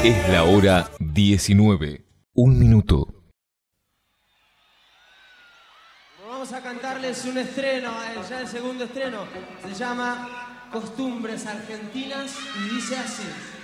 Es la hora 19. Un minuto. Vamos a cantarles un estreno, ya el segundo estreno. Se llama Costumbres Argentinas y dice así.